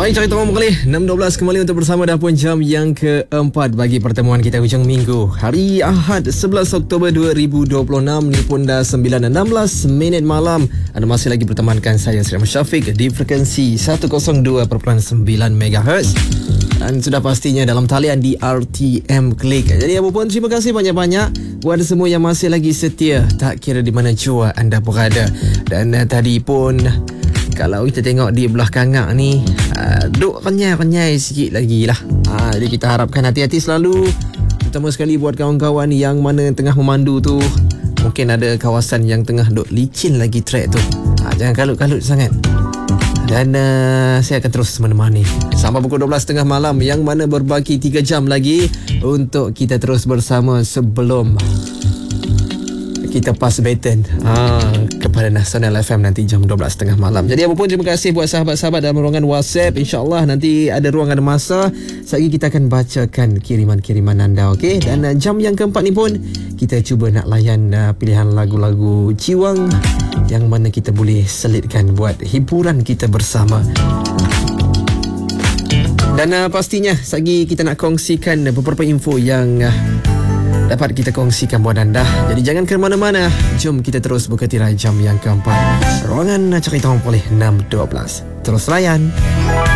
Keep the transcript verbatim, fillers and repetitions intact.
Baik, cari tahu kali enam dua belas kembali untuk bersama dah pun jam yang keempat bagi pertemuan kita hujung minggu. Hari Ahad sebelas Oktober dua ribu dua puluh enam, ni pun dah sembilan enam belas minit malam. Anda masih lagi bertemankan saya Sri Syafiq di frekuensi seratus dua perpuluhan sembilan megahertz. Dan sudah pastinya dalam talian di R T M Klik. Jadi apa pun, terima kasih banyak-banyak buat semua yang masih lagi setia, tak kira di mana jua anda berada. Dan uh, tadi pun kalau kita tengok di belah kangak ni, uh, duk renyai-renyai sikit lagi lah. uh, Jadi kita harapkan hati-hati selalu, terutama sekali buat kawan-kawan yang mana tengah memandu tu. Mungkin ada kawasan yang tengah duk licin lagi track tu. uh, Jangan kalut-kalut sangat. Dan uh, saya akan terus menemani sampai pukul dua belas tiga puluh malam, yang mana berbaki tiga jam lagi untuk kita terus bersama sebelum kita pass baton ha, kepada Nasional F M nanti jam dua belas tiga puluh malam. Jadi apapun, terima kasih buat sahabat-sahabat dalam ruangan WhatsApp. InsyaAllah nanti ada ruang, ada masa, sekali kita akan bacakan kiriman-kiriman anda, okey? Dan uh, jam yang keempat ni pun kita cuba nak layan uh, pilihan lagu-lagu jiwang yang mana kita boleh selitkan buat hiburan kita bersama. Dan uh, pastinya lagi kita nak kongsikan beberapa info yang uh, dapat kita kongsikan buat anda. Jadi jangan ke mana-mana, jom kita terus buka tirai jam yang keempat. Ruangan Cerita Orang Polis enam dua belas. Terus layan.